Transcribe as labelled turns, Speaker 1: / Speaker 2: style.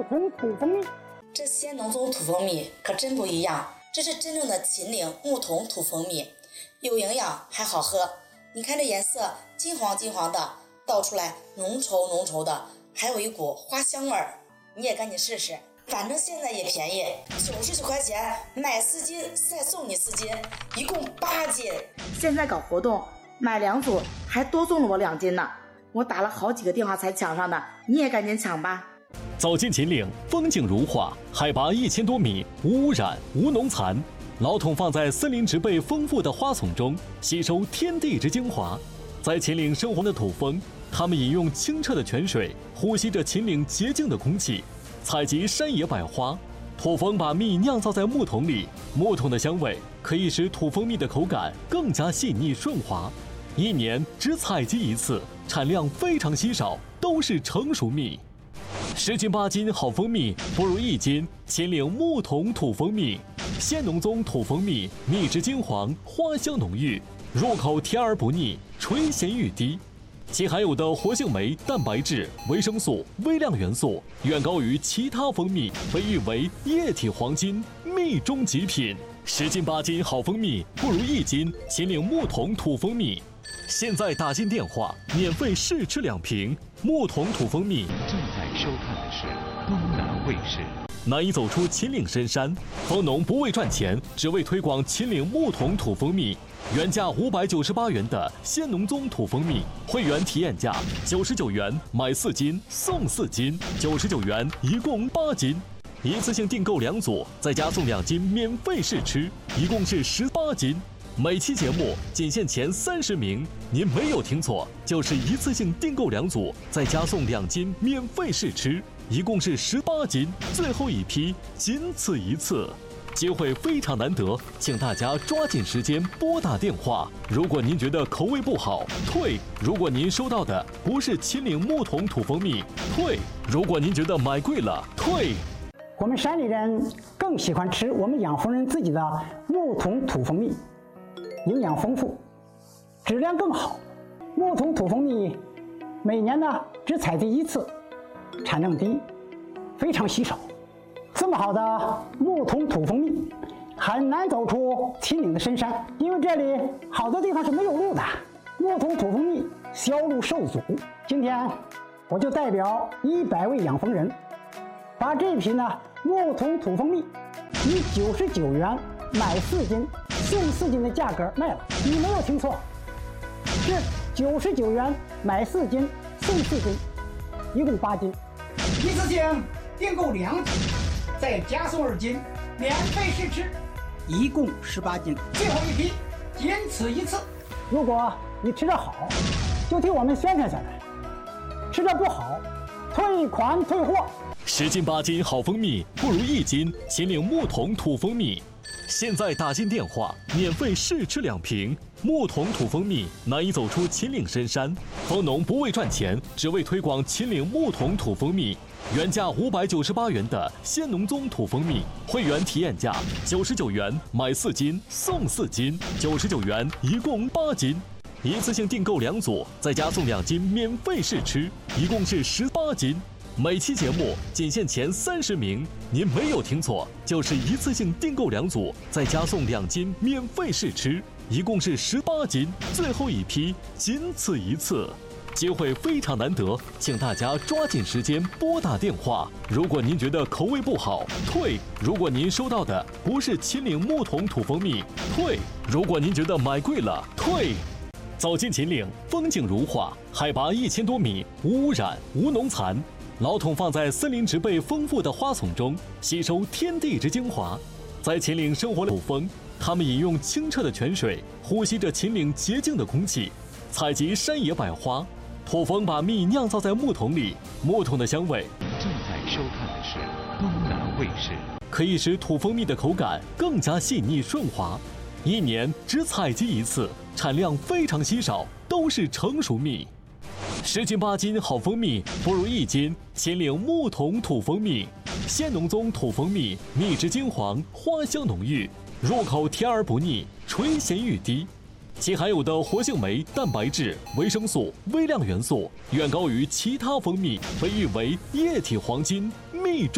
Speaker 1: 桶土蜂蜜。
Speaker 2: 这西安农宗土蜂蜜可真不一样，这是真正的秦岭木桶土蜂蜜，有营养还好喝。你看这颜色金黄金黄的，倒出来浓稠浓稠的，还有一股花香味儿。你也赶紧试试，反正现在也便宜，99块钱买4斤再送你4斤，一共8斤。
Speaker 3: 现在搞活动，买2组还多送了我2斤呢。我打了好几个电话才抢上的，你也赶紧抢吧。
Speaker 4: 走进秦岭，风景如画，海拔1000多米，无污染，无农残。老桶放在森林植被丰富的花丛中，吸收天地之精华。在秦岭生活的土蜂，它们饮用清澈的泉水，呼吸着秦岭洁净的空气，采集山野百花。土蜂把蜜酿造在木桶里，木桶的香味可以使土蜂蜜的口感更加细腻顺滑。1年只采集1次，产量非常稀少，都是成熟蜜。10斤8斤好蜂蜜，不如1斤秦岭木桶土蜂蜜。鲜农宗土蜂蜜，蜜质金黄，花香浓郁，入口甜而不腻，垂涎欲滴。其含有的活性酶、蛋白质、维生素、微量元素远高于其他蜂蜜，被誉为液体黄金，蜜中极品。10斤8斤好蜂蜜，不如1斤秦岭木桶土蜂蜜。现在打进电话，免费试吃2瓶木桶土蜂蜜。
Speaker 5: 正在收看的是东南卫视。
Speaker 4: 难以走出秦岭深山，蜂农不为赚钱，只为推广秦岭木桶土蜂蜜。原价598元的鲜农宗土蜂蜜，会员体验价99元，买4斤送4斤，99元一共8斤。一次性订购2组，再加送2斤免费试吃，一共是18斤。每期节目仅限前30名，您没有听错，就是一次性订购2组，再加送2斤免费试吃，一共是18斤，最后一批仅此一次，机会非常难得，请大家抓紧时间拨打电话。如果您觉得口味不好，退；如果您收到的不是秦岭木桶土蜂蜜，退；如果您觉得买贵了，退。
Speaker 1: 我们山里人更喜欢吃我们养蜂人自己的木桶土蜂蜜，营养丰富，质量更好。木桶土蜂蜜每年呢只采集1次，产量低，非常稀少。这么好的木桶土蜂蜜很难走出秦岭的深山，因为这里好多地方是没有路的。木桶土蜂蜜销路受阻，今天我就代表100位养蜂人，把这批呢木桶土蜂蜜以99元买4斤送4斤的价格卖了。你没有听错，是99元买4斤送4斤，一共8斤。一次性订购2斤，再加送2斤免费试吃，一共18斤，最后一批仅此一次。如果你吃得好，就替我们宣传宣传；吃得不好，退款退货。
Speaker 4: 10斤8斤好蜂蜜，不如1斤秦岭木桶土蜂蜜。现在打进电话，免费试吃2瓶木桶土蜂蜜。难以走出秦岭深山，蜂农不为赚钱，只为推广秦岭木桶土蜂蜜。原价598元的鲜农宗土蜂蜜，会员体验价99元，买4斤送4斤，99元一共8斤。一次性订购2组，再加送2斤免费试吃，一共是18斤。每期节目仅限前30名，您没有听错，就是一次性订购2组，再加送2斤免费试吃，一共是18斤，最后一批仅此一次，机会非常难得，请大家抓紧时间拨打电话。如果您觉得口味不好，退；如果您收到的不是秦岭木桶土蜂蜜，退；如果您觉得买贵了，退。走进秦岭，风景如画，海拔1000多米，无污染，无农残。老桶放在森林植被丰富的花丛中，吸收天地之精华。在秦岭生活的土蜂，它们饮用清澈的泉水，呼吸着秦岭洁净的空气，采集山野百花。土蜂把蜜酿造在木桶里，木桶的香味
Speaker 5: 正在收看的是东南卫视，
Speaker 4: 可以使土蜂蜜的口感更加细腻顺滑。1年只采集1次，产量非常稀少，都是成熟蜜。10斤8斤好蜂蜜，不如1斤秦岭木桶土蜂蜜。鲜农宗土蜂蜜，蜜质金黄，花香浓郁，入口甜而不腻，垂涎欲滴。其含有的活性酶、蛋白质、维生素、微量元素远高于其他蜂蜜，被誉为液体黄金，蜜中